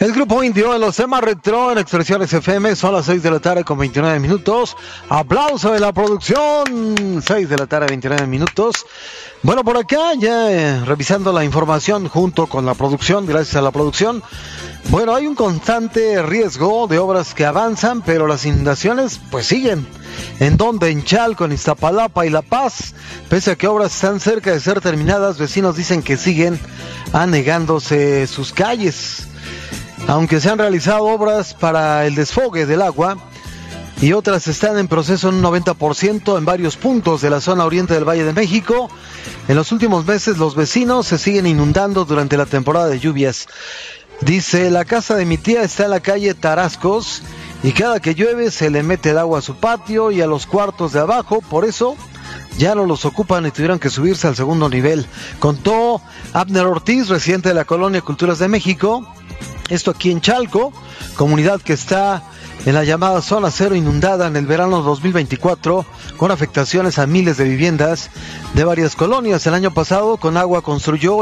El grupo indio de los temas retro en Expresiones FM, son las 6 de la tarde con 29 minutos. Aplauso de la producción, 6 de la tarde 29 minutos. Bueno, por acá ya revisando la información junto con la producción, gracias a la producción. Bueno, hay un constante riesgo de obras que avanzan, pero las inundaciones pues siguen. ¿En dónde? En Chalco, en Iztapalapa y La Paz. Pese a que obras están cerca de ser terminadas, vecinos dicen que siguen anegándose sus calles. Aunque se han realizado obras para el desfogue del agua y otras están en proceso en un 90% en varios puntos de la zona oriente del Valle de México, en los últimos meses los vecinos se siguen inundando durante la temporada de lluvias. Dice, la casa de mi tía está en la calle Tarascos y cada que llueve se le mete el agua a su patio y a los cuartos de abajo, por eso ya no los ocupan y tuvieron que subirse al segundo nivel. Contó Abner Ortiz, residente de la colonia Culturas de México. Esto aquí en Chalco, comunidad que está en la llamada zona cero inundada en el verano 2024, con afectaciones a miles de viviendas de varias colonias. El año pasado, con agua construyó